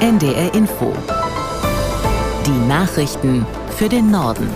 NDR Info. Die Nachrichten für den Norden.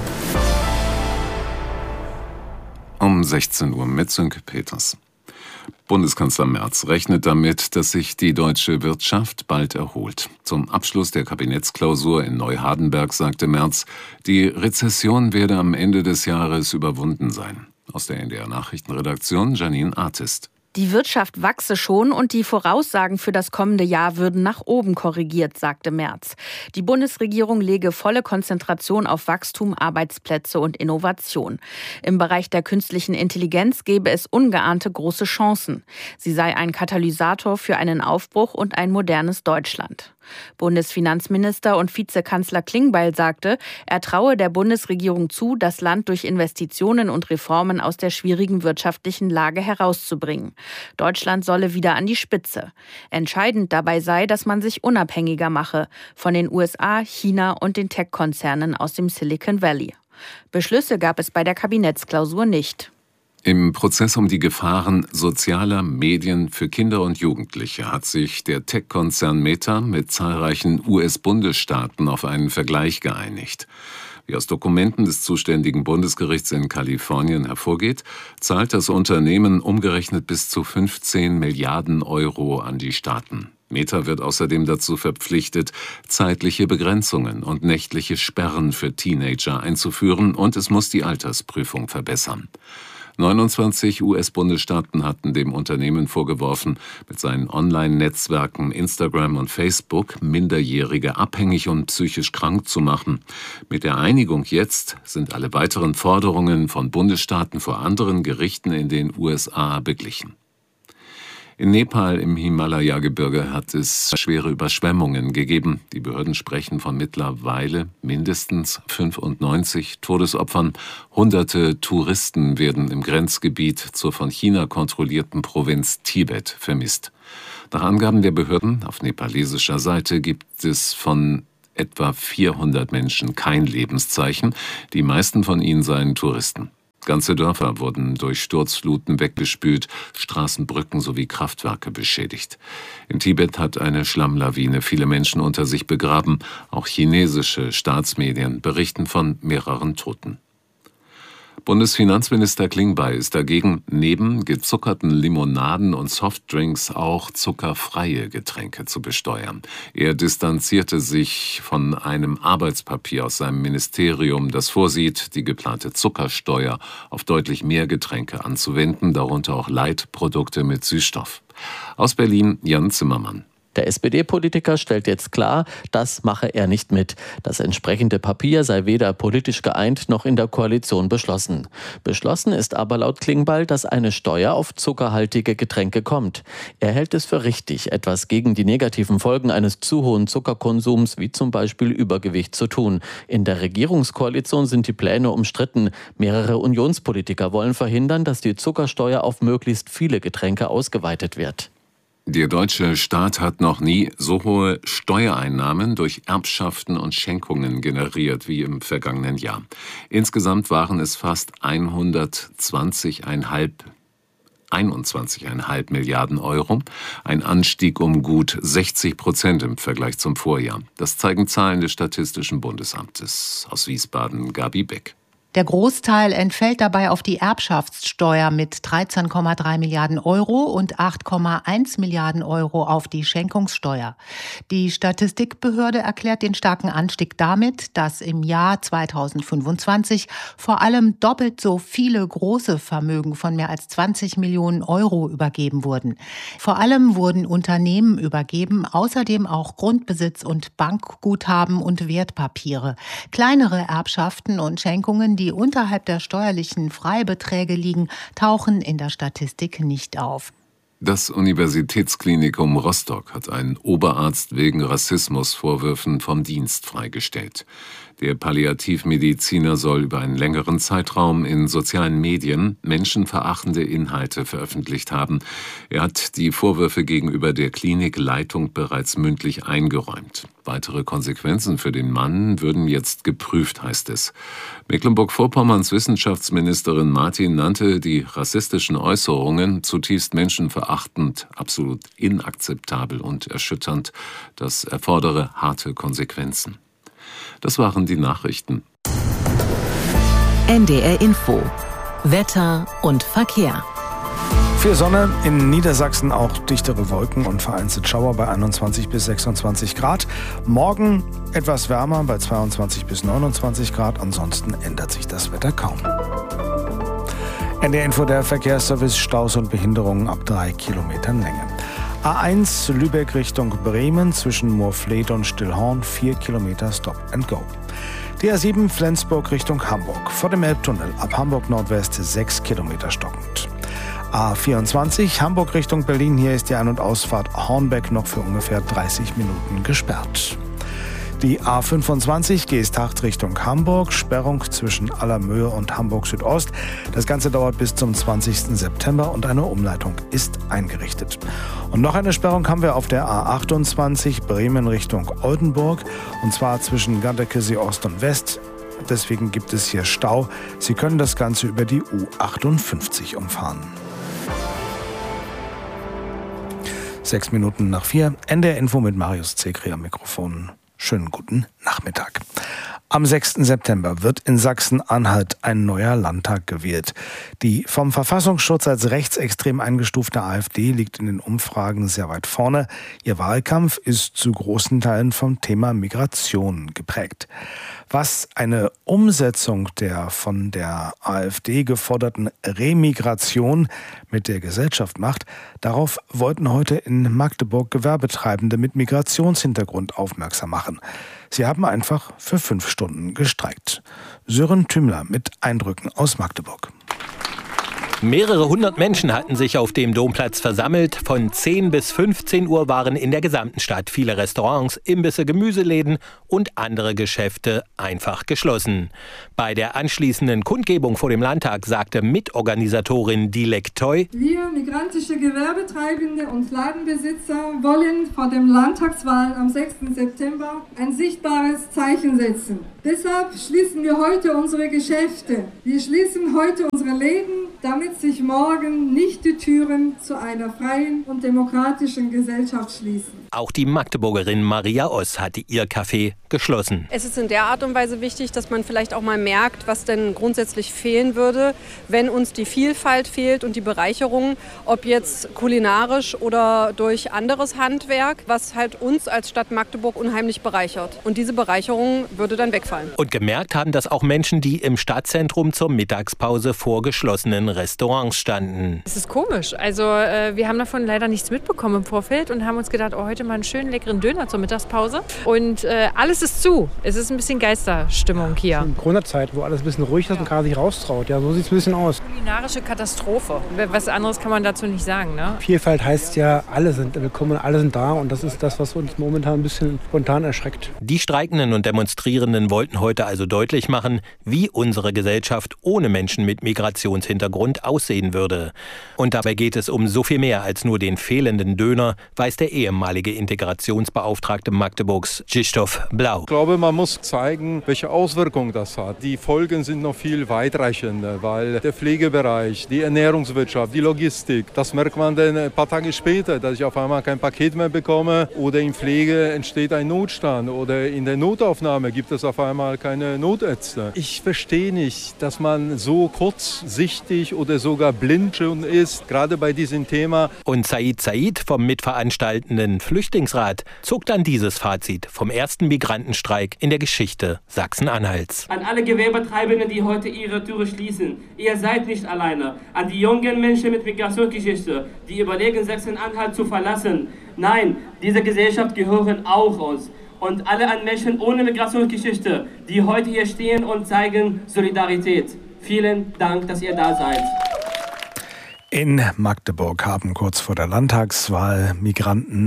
Um 16 Uhr mit Sönke Peters. Bundeskanzler Merz rechnet damit, dass sich die deutsche Wirtschaft bald erholt. Zum Abschluss der Kabinettsklausur in Neuhardenberg sagte Merz, die Rezession werde am Ende des Jahres überwunden sein. Aus der NDR Nachrichtenredaktion Janine Artist. Die Wirtschaft wachse schon und die Voraussagen für das kommende Jahr würden nach oben korrigiert, sagte Merz. Die Bundesregierung lege volle Konzentration auf Wachstum, Arbeitsplätze und Innovation. Im Bereich der künstlichen Intelligenz gäbe es ungeahnte große Chancen. Sie sei ein Katalysator für einen Aufbruch und ein modernes Deutschland. Bundesfinanzminister und Vizekanzler Klingbeil sagte, er traue der Bundesregierung zu, das Land durch Investitionen und Reformen aus der schwierigen wirtschaftlichen Lage herauszubringen. Deutschland solle wieder an die Spitze. Entscheidend dabei sei, dass man sich unabhängiger mache von den USA, China und den Tech-Konzernen aus dem Silicon Valley. Beschlüsse gab es bei der Kabinettsklausur nicht. Im Prozess um die Gefahren sozialer Medien für Kinder und Jugendliche hat sich der Tech-Konzern Meta mit zahlreichen US-Bundesstaaten auf einen Vergleich geeinigt. Wie aus Dokumenten des zuständigen Bundesgerichts in Kalifornien hervorgeht, zahlt das Unternehmen umgerechnet bis zu 15 Milliarden Euro an die Staaten. Meta wird außerdem dazu verpflichtet, zeitliche Begrenzungen und nächtliche Sperren für Teenager einzuführen, und es muss die Altersprüfung verbessern. 29 US-Bundesstaaten hatten dem Unternehmen vorgeworfen, mit seinen Online-Netzwerken Instagram und Facebook Minderjährige abhängig und psychisch krank zu machen. Mit der Einigung jetzt sind alle weiteren Forderungen von Bundesstaaten vor anderen Gerichten in den USA beglichen. In Nepal im Himalaya-Gebirge hat es schwere Überschwemmungen gegeben. Die Behörden sprechen von mittlerweile mindestens 95 Todesopfern. Hunderte Touristen werden im Grenzgebiet zur von China kontrollierten Provinz Tibet vermisst. Nach Angaben der Behörden auf nepalesischer Seite gibt es von etwa 400 Menschen kein Lebenszeichen. Die meisten von ihnen seien Touristen. Ganze Dörfer wurden durch Sturzfluten weggespült, Straßenbrücken sowie Kraftwerke beschädigt. In Tibet hat eine Schlammlawine viele Menschen unter sich begraben. Auch chinesische Staatsmedien berichten von mehreren Toten. Bundesfinanzminister Klingbeil ist dagegen, neben gezuckerten Limonaden und Softdrinks auch zuckerfreie Getränke zu besteuern. Er distanzierte sich von einem Arbeitspapier aus seinem Ministerium, das vorsieht, die geplante Zuckersteuer auf deutlich mehr Getränke anzuwenden, darunter auch Light-Produkte mit Süßstoff. Aus Berlin Jan Zimmermann. Der SPD-Politiker stellt jetzt klar, das mache er nicht mit. Das entsprechende Papier sei weder politisch geeint noch in der Koalition beschlossen. Beschlossen ist aber laut Klingbeil, dass eine Steuer auf zuckerhaltige Getränke kommt. Er hält es für richtig, etwas gegen die negativen Folgen eines zu hohen Zuckerkonsums, wie zum Beispiel Übergewicht, zu tun. In der Regierungskoalition sind die Pläne umstritten. Mehrere Unionspolitiker wollen verhindern, dass die Zuckersteuer auf möglichst viele Getränke ausgeweitet wird. Der deutsche Staat hat noch nie so hohe Steuereinnahmen durch Erbschaften und Schenkungen generiert wie im vergangenen Jahr. Insgesamt waren es fast 21,5 Milliarden Euro, ein Anstieg um gut 60% im Vergleich zum Vorjahr. Das zeigen Zahlen des Statistischen Bundesamtes. Aus Wiesbaden Gabi Beck. Der Großteil entfällt dabei auf die Erbschaftssteuer mit 13,3 Milliarden Euro und 8,1 Milliarden Euro auf die Schenkungssteuer. Die Statistikbehörde erklärt den starken Anstieg damit, dass im Jahr 2025 vor allem doppelt so viele große Vermögen von mehr als 20 Millionen Euro übergeben wurden. Vor allem wurden Unternehmen übergeben, außerdem auch Grundbesitz und Bankguthaben und Wertpapiere. Kleinere Erbschaften und Schenkungen, die unterhalb der steuerlichen Freibeträge liegen, tauchen in der Statistik nicht auf. Das Universitätsklinikum Rostock hat einen Oberarzt wegen Rassismusvorwürfen vom Dienst freigestellt. Der Palliativmediziner soll über einen längeren Zeitraum in sozialen Medien menschenverachtende Inhalte veröffentlicht haben. Er hat die Vorwürfe gegenüber der Klinikleitung bereits mündlich eingeräumt. Weitere Konsequenzen für den Mann würden jetzt geprüft, heißt es. Mecklenburg-Vorpommerns Wissenschaftsministerin Martin nannte die rassistischen Äußerungen zutiefst menschenverachtend, absolut inakzeptabel und erschütternd. Das erfordere harte Konsequenzen. Das waren die Nachrichten. NDR Info. Wetter und Verkehr. Viel Sonne, in Niedersachsen auch dichtere Wolken und vereinzelt Schauer bei 21 bis 26 Grad. Morgen etwas wärmer bei 22 bis 29 Grad. Ansonsten ändert sich das Wetter kaum. NDR Info, der Verkehrsservice, Staus und Behinderungen ab 3 Kilometern Länge. A1 Lübeck Richtung Bremen zwischen Moorfleet und Stillhorn 4 Kilometer Stop and Go. Die A7 Flensburg Richtung Hamburg vor dem Elbtunnel ab Hamburg Nordwest 6 Kilometer stockend. A24 Hamburg Richtung Berlin, hier ist die Ein- und Ausfahrt Hornbeck noch für ungefähr 30 Minuten gesperrt. Die A25 Geesthacht Richtung Hamburg, Sperrung zwischen Allermöhe und Hamburg Südost. Das Ganze dauert bis zum 20. September und eine Umleitung ist eingerichtet. Und noch eine Sperrung haben wir auf der A28 Bremen Richtung Oldenburg, und zwar zwischen Ganderkesee Ost und West. Deswegen gibt es hier Stau. Sie können das Ganze über die U58 umfahren. 6 Minuten nach 4. NDR Info mit Marius Zekri am Mikrofon. Schönen guten Nachmittag. Am 6. September wird in Sachsen-Anhalt ein neuer Landtag gewählt. Die vom Verfassungsschutz als rechtsextrem eingestufte AfD liegt in den Umfragen sehr weit vorne. Ihr Wahlkampf ist zu großen Teilen vom Thema Migration geprägt. Was eine Umsetzung der von der AfD geforderten Remigration mit der Gesellschaft macht, darauf wollten heute in Magdeburg Gewerbetreibende mit Migrationshintergrund aufmerksam machen. Sie haben einfach für 5 Stunden gestreikt. Sören Tümler mit Eindrücken aus Magdeburg. Mehrere hundert Menschen hatten sich auf dem Domplatz versammelt. Von 10 bis 15 Uhr waren in der gesamten Stadt viele Restaurants, Imbisse, Gemüseläden und andere Geschäfte einfach geschlossen. Bei der anschließenden Kundgebung vor dem Landtag sagte Mitorganisatorin Dilek Toy: Wir migrantische Gewerbetreibende und Ladenbesitzer wollen vor dem Landtagswahl am 6. September ein sichtbares Zeichen setzen. Deshalb schließen wir heute unsere Geschäfte. Wir schließen heute unsere Läden, damit sich morgen nicht die Türen zu einer freien und demokratischen Gesellschaft schließen. Auch die Magdeburgerin Maria Oss hatte ihr Café geschlossen. Es ist in der Art und Weise wichtig, dass man vielleicht auch mal merkt, was denn grundsätzlich fehlen würde, wenn uns die Vielfalt fehlt und die Bereicherung, ob jetzt kulinarisch oder durch anderes Handwerk, was halt uns als Stadt Magdeburg unheimlich bereichert. Und diese Bereicherung würde dann wegfallen. Und gemerkt haben das auch Menschen, die im Stadtzentrum zur Mittagspause vor geschlossenen Restaurants standen. Es ist komisch. Also wir haben davon leider nichts mitbekommen im Vorfeld und haben uns gedacht, oh, heute mal einen schönen leckeren Döner zur Mittagspause. Und alles ist zu. Es ist ein bisschen Geisterstimmung hier. In Corona-Zeit, wo alles ein bisschen ruhig ist und keiner sich raustraut. Ja, so sieht es ein bisschen aus. Kulinarische Katastrophe. Was anderes kann man dazu nicht sagen, ne? Vielfalt heißt ja, alle sind willkommen und alle sind da. Und das ist das, was uns momentan ein bisschen spontan erschreckt. Die Streikenden und Demonstrierenden wollten heute also deutlich machen, wie unsere Gesellschaft ohne Menschen mit Migrationshintergrund aussehen würde. Und dabei geht es um so viel mehr als nur den fehlenden Döner, weiß der ehemalige Integrationsbeauftragte Magdeburgs, Krzysztof Blau. Ich glaube, man muss zeigen, welche Auswirkungen das hat. Die Folgen sind noch viel weitreichender, weil der Pflegebereich, die Ernährungswirtschaft, die Logistik, das merkt man dann ein paar Tage später, dass ich auf einmal kein Paket mehr bekomme oder in Pflege entsteht ein Notstand oder in der Notaufnahme gibt es auf einmal keine Notärzte. Ich verstehe nicht, dass man so kurzsichtig oder sogar blind schon ist, gerade bei diesem Thema. Und Said vom mitveranstaltenden Flüchtlingsrat zog dann dieses Fazit vom ersten Migrantenstreik in der Geschichte Sachsen-Anhalts. An alle Gewerbetreibenden, die heute ihre Türe schließen, ihr seid nicht alleine. An die jungen Menschen mit Migrationsgeschichte, die überlegen, Sachsen-Anhalt zu verlassen. Nein, diese Gesellschaft gehören auch uns. Und alle an Menschen ohne Migrationsgeschichte, die heute hier stehen und zeigen Solidarität. Vielen Dank, dass ihr da seid. In Magdeburg haben kurz vor der Landtagswahl Migranten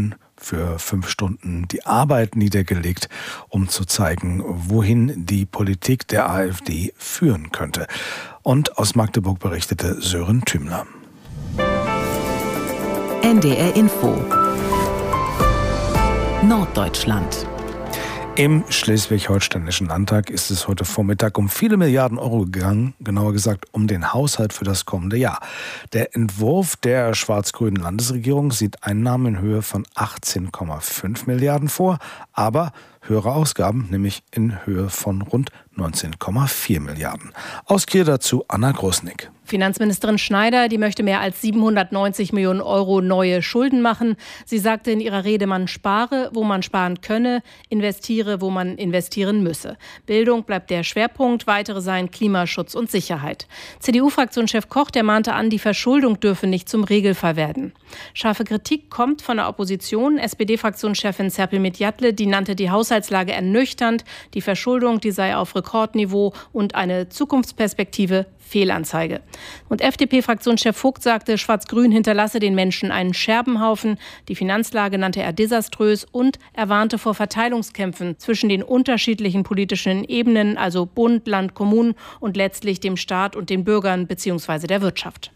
für 5 Stunden die Arbeit niedergelegt, um zu zeigen, wohin die Politik der AfD führen könnte. Und aus Magdeburg berichtete Sören Thümler. NDR Info Norddeutschland. Im Schleswig-Holsteinischen Landtag ist es heute Vormittag um viele Milliarden Euro gegangen, genauer gesagt um den Haushalt für das kommende Jahr. Der Entwurf der schwarz-grünen Landesregierung sieht Einnahmen in Höhe von 18,5 Milliarden vor, aber höhere Ausgaben, nämlich in Höhe von rund 19,4 Milliarden. Aus Kiel dazu Anna Grosnick. Finanzministerin Schneider, die möchte mehr als 790 Millionen Euro neue Schulden machen. Sie sagte in ihrer Rede, man spare, wo man sparen könne, investiere, wo man investieren müsse. Bildung bleibt der Schwerpunkt, weitere seien Klimaschutz und Sicherheit. CDU-Fraktionschef Koch, der mahnte an, die Verschuldung dürfe nicht zum Regelfall werden. Scharfe Kritik kommt von der Opposition. SPD-Fraktionschefin Serpil Midjatle, die nannte die Haushaltslage ernüchternd, die Verschuldung, die sei auf Rekordniveau und eine Zukunftsperspektive Fehlanzeige. Und FDP-Fraktionschef Vogt sagte, Schwarz-Grün hinterlasse den Menschen einen Scherbenhaufen. Die Finanzlage nannte er desaströs und er warnte vor Verteilungskämpfen zwischen den unterschiedlichen politischen Ebenen, also Bund, Land, Kommunen und letztlich dem Staat und den Bürgern bzw. der Wirtschaft.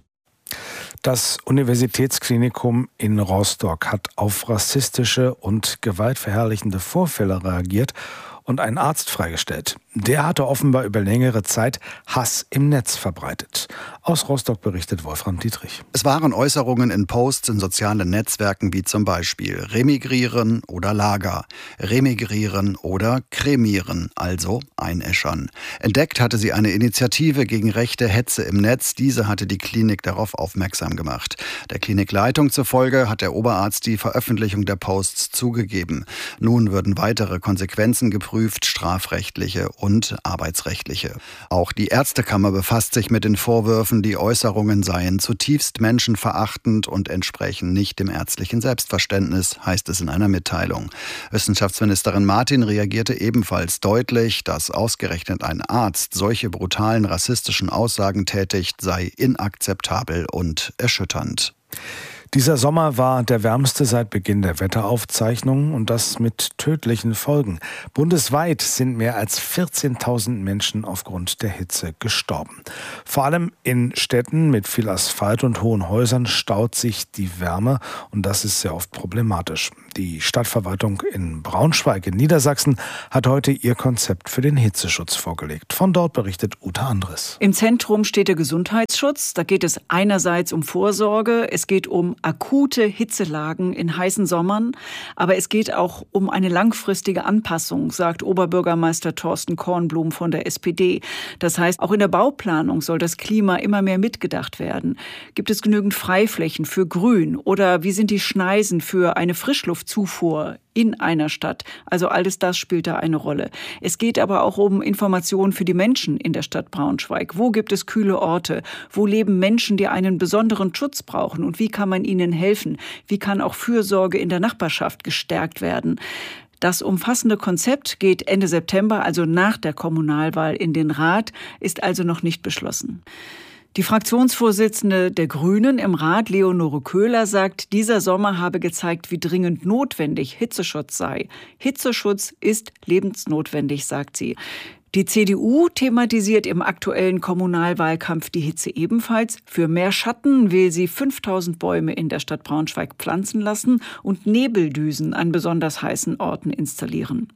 Das Universitätsklinikum in Rostock hat auf rassistische und gewaltverherrlichende Vorfälle reagiert und einen Arzt freigestellt. Der hatte offenbar über längere Zeit Hass im Netz verbreitet. Aus Rostock berichtet Wolfram Dietrich. Es waren Äußerungen in Posts in sozialen Netzwerken wie zum Beispiel remigrieren oder Lager, remigrieren oder kremieren, also einäschern. Entdeckt hatte sie eine Initiative gegen rechte Hetze im Netz. Diese hatte die Klinik darauf aufmerksam gemacht. Der Klinikleitung zufolge hat der Oberarzt die Veröffentlichung der Posts zugegeben. Nun würden weitere Konsequenzen geprüft, strafrechtliche und arbeitsrechtliche. Auch die Ärztekammer befasst sich mit den Vorwürfen, die Äußerungen seien zutiefst menschenverachtend und entsprechen nicht dem ärztlichen Selbstverständnis, heißt es in einer Mitteilung. Wissenschaftsministerin Martin reagierte ebenfalls deutlich, dass ausgerechnet ein Arzt solche brutalen rassistischen Aussagen tätigt, sei inakzeptabel und erschütternd. Dieser Sommer war der wärmste seit Beginn der Wetteraufzeichnungen und das mit tödlichen Folgen. Bundesweit sind mehr als 14.000 Menschen aufgrund der Hitze gestorben. Vor allem in Städten mit viel Asphalt und hohen Häusern staut sich die Wärme und das ist sehr oft problematisch. Die Stadtverwaltung in Braunschweig in Niedersachsen hat heute ihr Konzept für den Hitzeschutz vorgelegt. Von dort berichtet Uta Andres. Im Zentrum steht der Gesundheitsschutz. Da geht es einerseits um Vorsorge, es geht um akute Hitzelagen in heißen Sommern, aber es geht auch um eine langfristige Anpassung, sagt Oberbürgermeister Thorsten Kornblum von der SPD. Das heißt, auch in der Bauplanung soll das Klima immer mehr mitgedacht werden. Gibt es genügend Freiflächen für Grün oder wie sind die Schneisen für eine Frischluftzufuhr in einer Stadt? Also alles das spielt da eine Rolle. Es geht aber auch um Informationen für die Menschen in der Stadt Braunschweig. Wo gibt es kühle Orte? Wo leben Menschen, die einen besonderen Schutz brauchen? Und wie kann man ihnen helfen? Wie kann auch Fürsorge in der Nachbarschaft gestärkt werden? Das umfassende Konzept geht Ende September, also nach der Kommunalwahl, in den Rat, ist also noch nicht beschlossen. Die Fraktionsvorsitzende der Grünen im Rat, Leonore Köhler, sagt, dieser Sommer habe gezeigt, wie dringend notwendig Hitzeschutz sei. Hitzeschutz ist lebensnotwendig, sagt sie. Die CDU thematisiert im aktuellen Kommunalwahlkampf die Hitze ebenfalls. Für mehr Schatten will sie 5000 Bäume in der Stadt Braunschweig pflanzen lassen und Nebeldüsen an besonders heißen Orten installieren.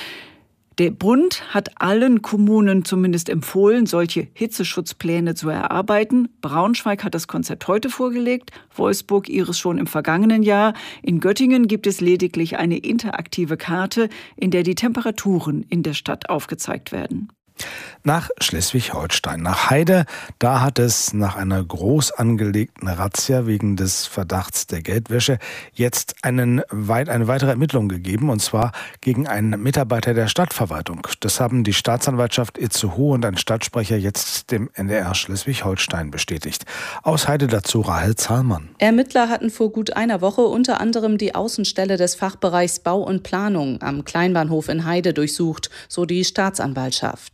Der Bund hat allen Kommunen zumindest empfohlen, solche Hitzeschutzpläne zu erarbeiten. Braunschweig hat das Konzept heute vorgelegt, Wolfsburg ihres schon im vergangenen Jahr. In Göttingen gibt es lediglich eine interaktive Karte, in der die Temperaturen in der Stadt aufgezeigt werden. Nach Schleswig-Holstein, nach Heide, da hat es nach einer groß angelegten Razzia wegen des Verdachts der Geldwäsche jetzt eine weitere Ermittlung gegeben, und zwar gegen einen Mitarbeiter der Stadtverwaltung. Das haben die Staatsanwaltschaft Itzehoe und ein Stadtsprecher jetzt dem NDR Schleswig-Holstein bestätigt. Aus Heide dazu Rahel Zahlmann. Ermittler hatten vor gut einer Woche unter anderem die Außenstelle des Fachbereichs Bau und Planung am Kleinbahnhof in Heide durchsucht, so die Staatsanwaltschaft.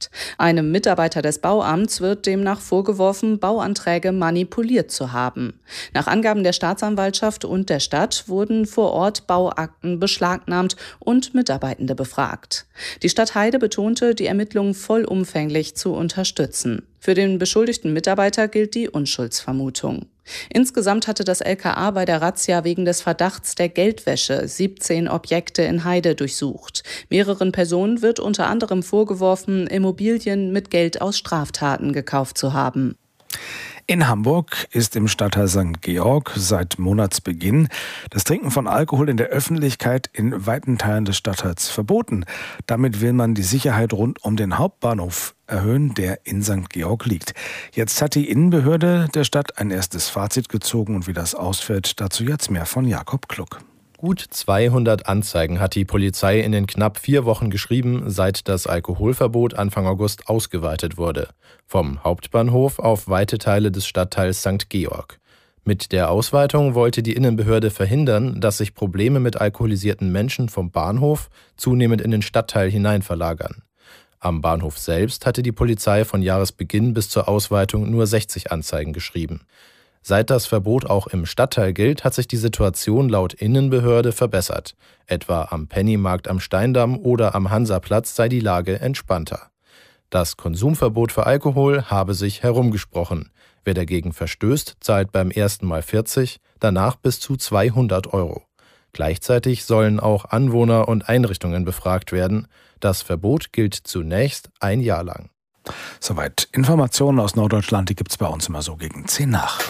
Stadt. Einem Mitarbeiter des Bauamts wird demnach vorgeworfen, Bauanträge manipuliert zu haben. Nach Angaben der Staatsanwaltschaft und der Stadt wurden vor Ort Bauakten beschlagnahmt und Mitarbeitende befragt. Die Stadt Heide betonte, die Ermittlungen vollumfänglich zu unterstützen. Für den beschuldigten Mitarbeiter gilt die Unschuldsvermutung. Insgesamt hatte das LKA bei der Razzia wegen des Verdachts der Geldwäsche 17 Objekte in Heide durchsucht. Mehreren Personen wird unter anderem vorgeworfen, Immobilien mit Geld aus Straftaten gekauft zu haben. In Hamburg ist im Stadtteil St. Georg seit Monatsbeginn das Trinken von Alkohol in der Öffentlichkeit in weiten Teilen des Stadtteils verboten. Damit will man die Sicherheit rund um den Hauptbahnhof erhöhen, der in St. Georg liegt. Jetzt hat die Innenbehörde der Stadt ein erstes Fazit gezogen und wie das ausfällt, dazu jetzt mehr von Jakob Kluck. Gut 200 Anzeigen hat die Polizei in den knapp 4 Wochen geschrieben, seit das Alkoholverbot Anfang August ausgeweitet wurde. Vom Hauptbahnhof auf weite Teile des Stadtteils St. Georg. Mit der Ausweitung wollte die Innenbehörde verhindern, dass sich Probleme mit alkoholisierten Menschen vom Bahnhof zunehmend in den Stadtteil hinein verlagern. Am Bahnhof selbst hatte die Polizei von Jahresbeginn bis zur Ausweitung nur 60 Anzeigen geschrieben. Seit das Verbot auch im Stadtteil gilt, hat sich die Situation laut Innenbehörde verbessert. Etwa am Pennymarkt am Steindamm oder am Hansaplatz sei die Lage entspannter. Das Konsumverbot für Alkohol habe sich herumgesprochen. Wer dagegen verstößt, zahlt beim ersten Mal 40, danach bis zu 200 €. Gleichzeitig sollen auch Anwohner und Einrichtungen befragt werden. Das Verbot gilt zunächst 1 Jahr lang. Soweit Informationen aus Norddeutschland, die gibt es bei uns immer so gegen 10 nach.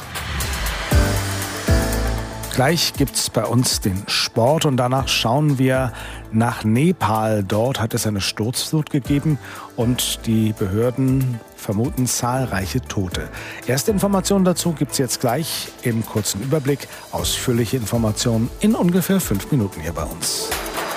Gleich gibt es bei uns den Sport und danach schauen wir nach Nepal. Dort hat es eine Sturzflut gegeben und die Behörden vermuten zahlreiche Tote. Erste Informationen dazu gibt es jetzt gleich im kurzen Überblick. Ausführliche Informationen in ungefähr 5 Minuten hier bei uns.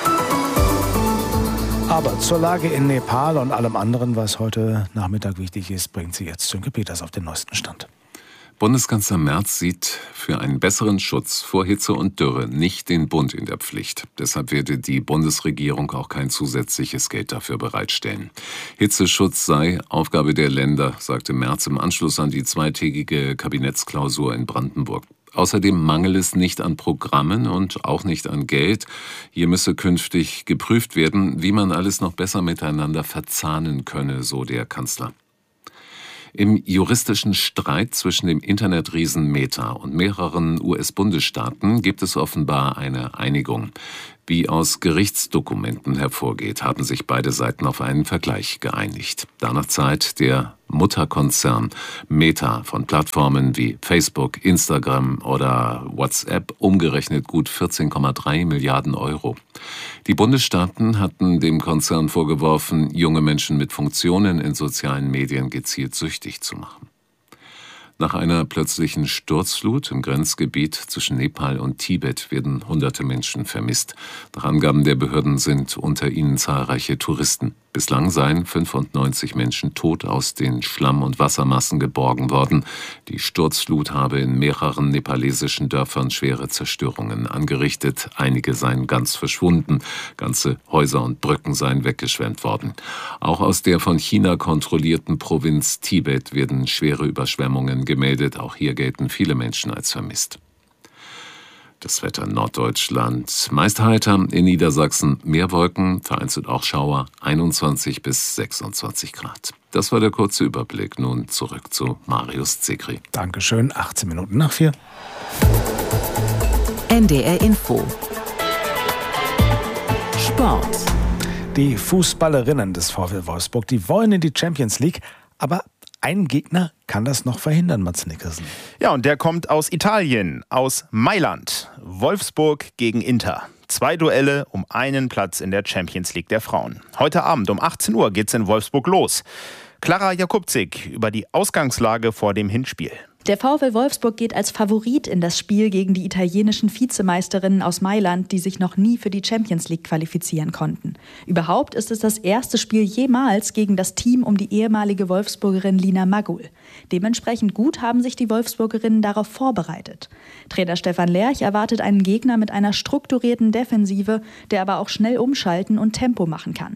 Aber zur Lage in Nepal und allem anderen, was heute Nachmittag wichtig ist, bringt sie jetzt Sönke Peters auf den neuesten Stand. Bundeskanzler Merz sieht für einen besseren Schutz vor Hitze und Dürre nicht den Bund in der Pflicht. Deshalb werde die Bundesregierung auch kein zusätzliches Geld dafür bereitstellen. Hitzeschutz sei Aufgabe der Länder, sagte Merz im Anschluss an die 2-tägige Kabinettsklausur in Brandenburg. Außerdem mangele es nicht an Programmen und auch nicht an Geld. Hier müsse künftig geprüft werden, wie man alles noch besser miteinander verzahnen könne, so der Kanzler. Im juristischen Streit zwischen dem Internetriesen Meta und mehreren US-Bundesstaaten gibt es offenbar eine Einigung. Wie aus Gerichtsdokumenten hervorgeht, haben sich beide Seiten auf einen Vergleich geeinigt. Danach zahlt der Mutterkonzern Meta von Plattformen wie Facebook, Instagram oder WhatsApp umgerechnet gut 14,3 Milliarden €. Die Bundesstaaten hatten dem Konzern vorgeworfen, junge Menschen mit Funktionen in sozialen Medien gezielt süchtig zu machen. Nach einer plötzlichen Sturzflut im Grenzgebiet zwischen Nepal und Tibet werden hunderte Menschen vermisst. Nach Angaben der Behörden sind unter ihnen zahlreiche Touristen. Bislang seien 95 Menschen tot aus den Schlamm- und Wassermassen geborgen worden. Die Sturzflut habe in mehreren nepalesischen Dörfern schwere Zerstörungen angerichtet. Einige seien ganz verschwunden. Ganze Häuser und Brücken seien weggeschwemmt worden. Auch aus der von China kontrollierten Provinz Tibet werden schwere Überschwemmungen gemeldet. Auch hier gelten viele Menschen als vermisst. Das Wetter in Norddeutschland meist heiter, in Niedersachsen mehr Wolken, vereinzelt auch Schauer, 21 bis 26 Grad. Das war der kurze Überblick. Nun zurück zu Marius Zekri. Dankeschön, 18 Minuten nach 4. NDR Info. Sport. Die Fußballerinnen des VfL Wolfsburg, die wollen in die Champions League, aber ein Gegner kann das noch verhindern, Mads Nickersen. Ja, und der kommt aus Italien, aus Mailand. Wolfsburg gegen Inter. 2 Duelle um einen Platz in der Champions League der Frauen. Heute Abend um 18 Uhr geht's in Wolfsburg los. Clara Jakubczyk über die Ausgangslage vor dem Hinspiel. Der VfL Wolfsburg geht als Favorit in das Spiel gegen die italienischen Vizemeisterinnen aus Mailand, die sich noch nie für die Champions League qualifizieren konnten. Überhaupt ist es das erste Spiel jemals gegen das Team um die ehemalige Wolfsburgerin Lina Magull. Dementsprechend gut haben sich die Wolfsburgerinnen darauf vorbereitet. Trainer Stefan Lerch erwartet einen Gegner mit einer strukturierten Defensive, der aber auch schnell umschalten und Tempo machen kann.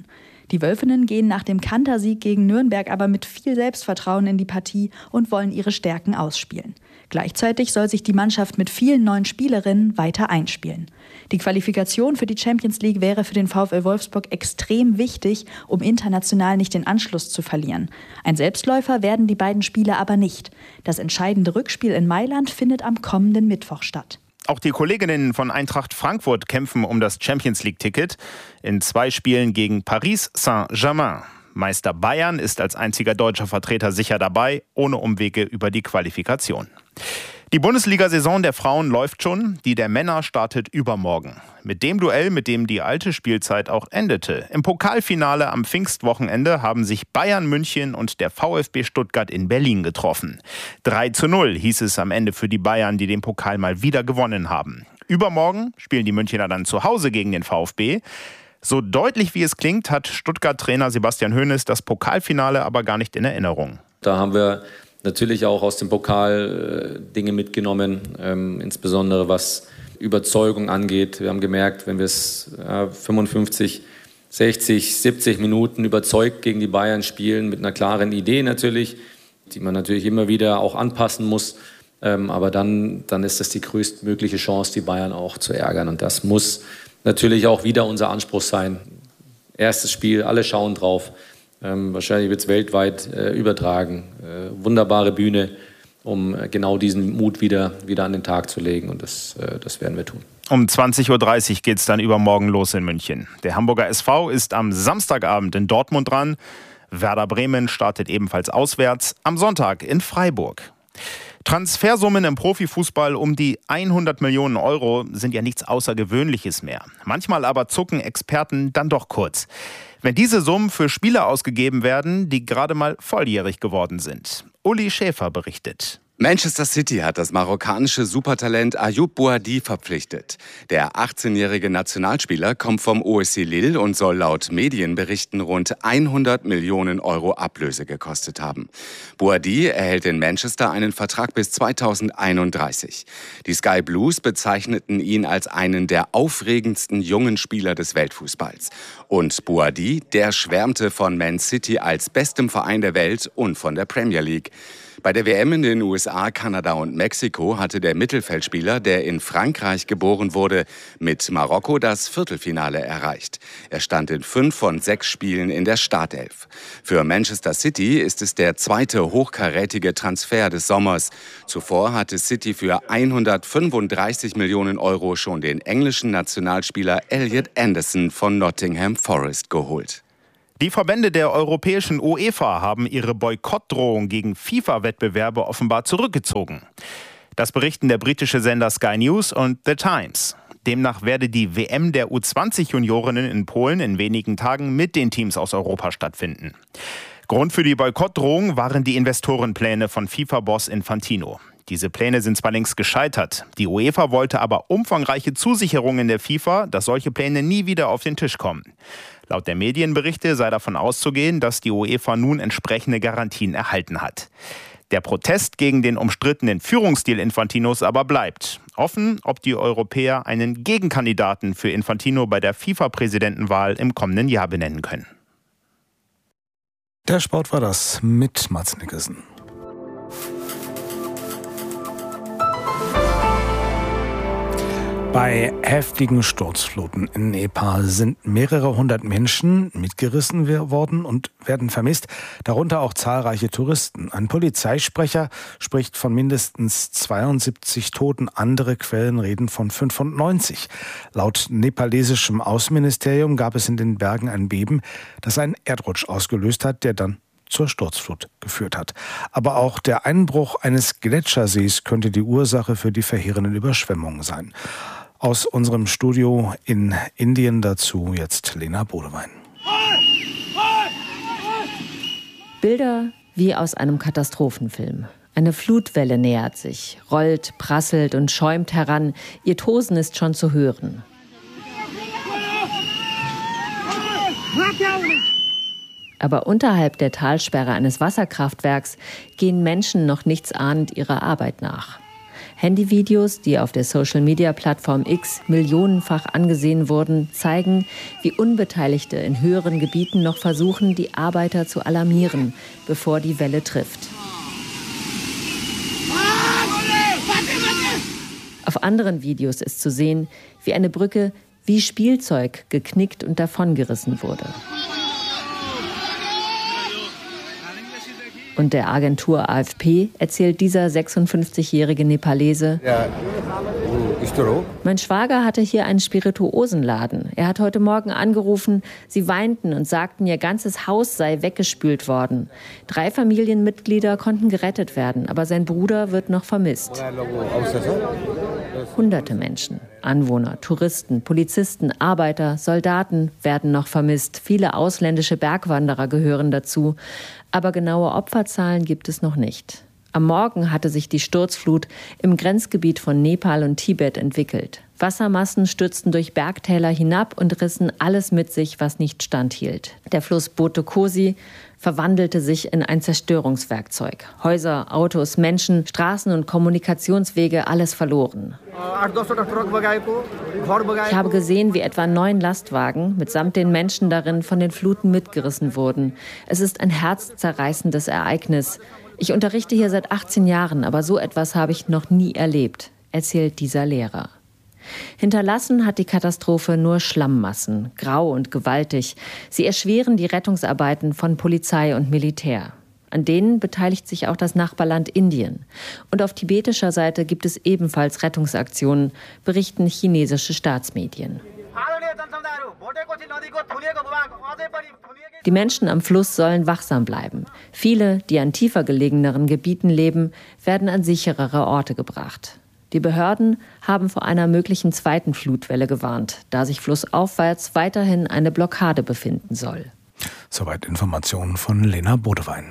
Die Wölfinnen gehen nach dem Kantersieg gegen Nürnberg aber mit viel Selbstvertrauen in die Partie und wollen ihre Stärken ausspielen. Gleichzeitig soll sich die Mannschaft mit vielen neuen Spielerinnen weiter einspielen. Die Qualifikation für die Champions League wäre für den VfL Wolfsburg extrem wichtig, um international nicht den Anschluss zu verlieren. Ein Selbstläufer werden die beiden Spiele aber nicht. Das entscheidende Rückspiel in Mailand findet am kommenden Mittwoch statt. Auch die Kolleginnen von Eintracht Frankfurt kämpfen um das Champions-League-Ticket in 2 Spielen gegen Paris Saint-Germain. Meister Bayern ist als einziger deutscher Vertreter sicher dabei, ohne Umwege über die Qualifikation. Die Bundesliga-Saison der Frauen läuft schon, die der Männer startet übermorgen. Mit dem Duell, mit dem die alte Spielzeit auch endete. Im Pokalfinale am Pfingstwochenende haben sich Bayern München und der VfB Stuttgart in Berlin getroffen. 3:0 hieß es am Ende für die Bayern, die den Pokal mal wieder gewonnen haben. Übermorgen spielen die Münchner dann zu Hause gegen den VfB. So deutlich wie es klingt, hat Stuttgart-Trainer Sebastian Hoeneß das Pokalfinale aber gar nicht in Erinnerung. Da haben wir natürlich auch aus dem Pokal Dinge mitgenommen, insbesondere was Überzeugung angeht. Wir haben gemerkt, wenn wir es 55, 60, 70 Minuten überzeugt gegen die Bayern spielen, mit einer klaren Idee natürlich, die man natürlich immer wieder auch anpassen muss, aber dann ist das die größtmögliche Chance, die Bayern auch zu ärgern. Und das muss natürlich auch wieder unser Anspruch sein. Erstes Spiel, alle schauen drauf. Wahrscheinlich wird es weltweit übertragen. Wunderbare Bühne, um genau diesen Mut wieder an den Tag zu legen. Und das werden wir tun. Um 20:30 Uhr geht es dann übermorgen los in München. Der Hamburger SV ist am Samstagabend in Dortmund dran. Werder Bremen startet ebenfalls auswärts am Sonntag in Freiburg. Transfersummen im Profifußball um die 100 Millionen Euro sind ja nichts Außergewöhnliches mehr. Manchmal aber zucken Experten dann doch kurz, wenn diese Summen für Spieler ausgegeben werden, die gerade mal volljährig geworden sind. Uli Schäfer berichtet. Manchester City hat das marokkanische Supertalent Ayoub Boadi verpflichtet. Der 18-jährige Nationalspieler kommt vom OSC Lille und soll laut Medienberichten rund 100 Millionen Euro Ablöse gekostet haben. Boadi erhält in Manchester einen Vertrag bis 2031. Die Sky Blues bezeichneten ihn als einen der aufregendsten jungen Spieler des Weltfußballs. Und Boadi, der schwärmte von Man City als bestem Verein der Welt und von der Premier League. Bei der WM in den USA, Kanada und Mexiko hatte der Mittelfeldspieler, der in Frankreich geboren wurde, mit Marokko das Viertelfinale erreicht. Er stand in 5 von 6 Spielen in der Startelf. Für Manchester City ist es der zweite hochkarätige Transfer des Sommers. Zuvor hatte City für 135 Millionen Euro schon den englischen Nationalspieler Elliot Anderson von Nottingham Forest geholt. Die Verbände der europäischen UEFA haben ihre Boykottdrohung gegen FIFA-Wettbewerbe offenbar zurückgezogen. Das berichten der britische Sender Sky News und The Times. Demnach werde die WM der U20-Juniorinnen in Polen in wenigen Tagen mit den Teams aus Europa stattfinden. Grund für die Boykottdrohung waren die Investorenpläne von FIFA-Boss Infantino. Diese Pläne sind zwar längst gescheitert. Die UEFA wollte aber umfangreiche Zusicherungen der FIFA, dass solche Pläne nie wieder auf den Tisch kommen. Laut der Medienberichte sei davon auszugehen, dass die UEFA nun entsprechende Garantien erhalten hat. Der Protest gegen den umstrittenen Führungsstil Infantinos aber bleibt. Offen, ob die Europäer einen Gegenkandidaten für Infantino bei der FIFA-Präsidentenwahl im kommenden Jahr benennen können. Der Sport war das mit Mads Nickersen. Bei heftigen Sturzfluten in Nepal sind mehrere hundert Menschen mitgerissen worden und werden vermisst, darunter auch zahlreiche Touristen. Ein Polizeisprecher spricht von mindestens 72 Toten, andere Quellen reden von 95. Laut nepalesischem Außenministerium gab es in den Bergen ein Beben, das einen Erdrutsch ausgelöst hat, der dann zur Sturzflut geführt hat. Aber auch der Einbruch eines Gletschersees könnte die Ursache für die verheerenden Überschwemmungen sein. Aus unserem Studio in Indien dazu jetzt Lena Bodewein. Bilder wie aus einem Katastrophenfilm. Eine Flutwelle nähert sich, rollt, prasselt und schäumt heran. Ihr Tosen ist schon zu hören. Aber unterhalb der Talsperre eines Wasserkraftwerks gehen Menschen noch nichtsahnend ihrer Arbeit nach. Handyvideos, die auf der Social-Media-Plattform X millionenfach angesehen wurden, zeigen, wie Unbeteiligte in höheren Gebieten noch versuchen, die Arbeiter zu alarmieren, bevor die Welle trifft. Auf anderen Videos ist zu sehen, wie eine Brücke wie Spielzeug geknickt und davongerissen wurde. Und der Agentur AFP erzählt dieser 56-jährige Nepalese: Mein Schwager hatte hier einen Spirituosenladen. Er hat heute Morgen angerufen, sie weinten und sagten, ihr ganzes Haus sei weggespült worden. 3 Familienmitglieder konnten gerettet werden, aber sein Bruder wird noch vermisst. Hunderte Menschen, Anwohner, Touristen, Polizisten, Arbeiter, Soldaten werden noch vermisst. Viele ausländische Bergwanderer gehören dazu. Aber genaue Opferzahlen gibt es noch nicht. Am Morgen hatte sich die Sturzflut im Grenzgebiet von Nepal und Tibet entwickelt. Wassermassen stürzten durch Bergtäler hinab und rissen alles mit sich, was nicht standhielt. Der Fluss Boto Kosi verwandelte sich in ein Zerstörungswerkzeug. Häuser, Autos, Menschen, Straßen und Kommunikationswege, alles verloren. Ich habe gesehen, wie etwa 9 Lastwagen mitsamt den Menschen darin von den Fluten mitgerissen wurden. Es ist ein herzzerreißendes Ereignis. Ich unterrichte hier seit 18 Jahren, aber so etwas habe ich noch nie erlebt, erzählt dieser Lehrer. Hinterlassen hat die Katastrophe nur Schlammmassen, grau und gewaltig. Sie erschweren die Rettungsarbeiten von Polizei und Militär. An denen beteiligt sich auch das Nachbarland Indien. Und auf tibetischer Seite gibt es ebenfalls Rettungsaktionen, berichten chinesische Staatsmedien. Die Menschen am Fluss sollen wachsam bleiben. Viele, die an tiefer gelegeneren Gebieten leben, werden an sicherere Orte gebracht. Die Behörden haben vor einer möglichen zweiten Flutwelle gewarnt, da sich flussaufwärts weiterhin eine Blockade befinden soll. Soweit Informationen von Lena Bodewein.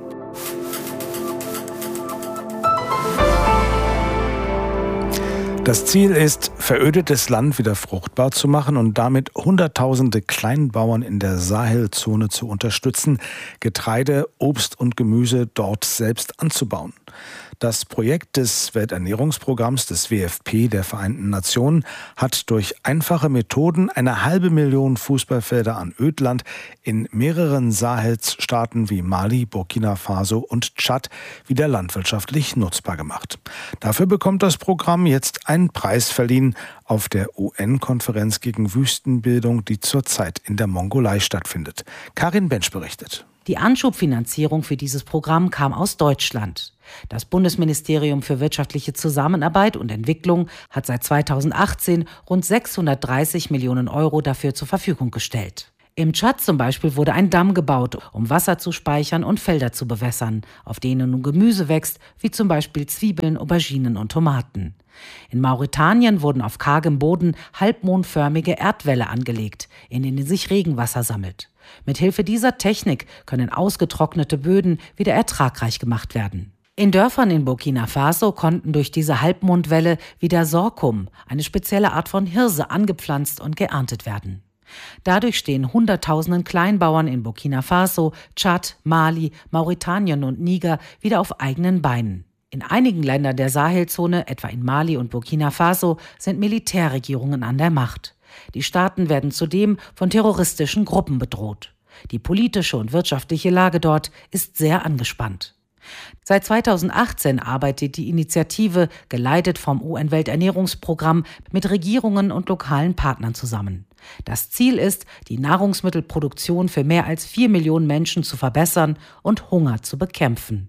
Das Ziel ist, verödetes Land wieder fruchtbar zu machen und damit Hunderttausende Kleinbauern in der Sahelzone zu unterstützen, Getreide, Obst und Gemüse dort selbst anzubauen. Das Projekt des Welternährungsprogramms des WFP der Vereinten Nationen hat durch einfache Methoden 500.000 Fußballfelder an Ödland in mehreren Sahelstaaten wie Mali, Burkina Faso und Tschad wieder landwirtschaftlich nutzbar gemacht. Dafür bekommt das Programm jetzt einen Preis verliehen auf der UN-Konferenz gegen Wüstenbildung, die zurzeit in der Mongolei stattfindet. Karin Bensch berichtet. Die Anschubfinanzierung für dieses Programm kam aus Deutschland. Das Bundesministerium für wirtschaftliche Zusammenarbeit und Entwicklung hat seit 2018 rund 630 Millionen Euro dafür zur Verfügung gestellt. Im Tschad zum Beispiel wurde ein Damm gebaut, um Wasser zu speichern und Felder zu bewässern, auf denen nun Gemüse wächst, wie zum Beispiel Zwiebeln, Auberginen und Tomaten. In Mauretanien wurden auf kargem Boden halbmondförmige Erdwälle angelegt, in denen sich Regenwasser sammelt. Mithilfe dieser Technik können ausgetrocknete Böden wieder ertragreich gemacht werden. In Dörfern in Burkina Faso konnten durch diese Halbmondwelle wieder Sorghum, eine spezielle Art von Hirse, angepflanzt und geerntet werden. Dadurch stehen Hunderttausenden Kleinbauern in Burkina Faso, Tschad, Mali, Mauretanien und Niger wieder auf eigenen Beinen. In einigen Ländern der Sahelzone, etwa in Mali und Burkina Faso, sind Militärregierungen an der Macht. Die Staaten werden zudem von terroristischen Gruppen bedroht. Die politische und wirtschaftliche Lage dort ist sehr angespannt. Seit 2018 arbeitet die Initiative, geleitet vom UN-Welternährungsprogramm, mit Regierungen und lokalen Partnern zusammen. Das Ziel ist, die Nahrungsmittelproduktion für mehr als 4 Millionen Menschen zu verbessern und Hunger zu bekämpfen.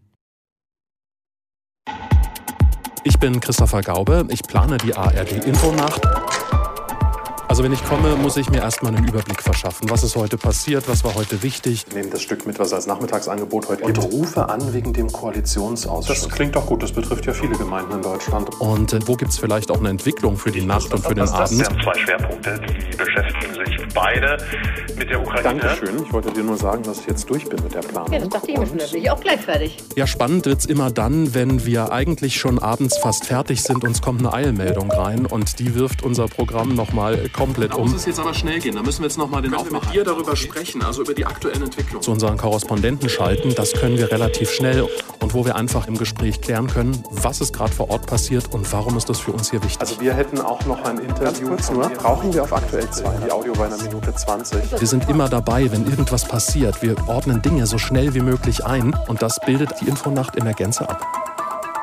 Ich bin Christopher Gaube, ich plane die ARD-Infonacht. Also wenn ich komme, muss ich mir erstmal einen Überblick verschaffen. Was ist heute passiert, was war heute wichtig? Ich nehme das Stück mit, was als Nachmittagsangebot heute gibt. Und rufe an wegen dem Koalitionsausschuss. Das klingt doch gut, das betrifft ja viele Gemeinden in Deutschland. Und wo gibt es vielleicht auch eine Entwicklung für die Nacht und für den Abend? Das sind 2 Schwerpunkte, die beschäftigen sich beide mit der Ukraine. Dankeschön. Ich wollte dir nur sagen, dass ich jetzt durch bin mit der Planung. Ja, das dachte ich mir schon. Da bin ich auch gleich fertig. Ja, spannend wird's immer dann, wenn wir eigentlich schon abends fast fertig sind. Uns kommt eine Eilmeldung rein und die wirft unser Programm nochmal komplett um. Da muss es jetzt aber schnell gehen. Da müssen wir jetzt nochmal den Aufmacher. Können wir mit dir darüber sprechen, also über die aktuellen Entwicklungen? Zu unseren Korrespondenten schalten, das können wir relativ schnell und wo wir einfach im Gespräch klären können, was ist gerade vor Ort passiert und warum ist das für uns hier wichtig. Also wir hätten auch noch ein Interview. Ganz kurz nur, brauchen wir auf Aktuell 2 die Audio bei 1:20. Wir sind immer dabei, wenn irgendwas passiert. Wir ordnen Dinge so schnell wie möglich ein und das bildet die Infonacht in der Gänze ab.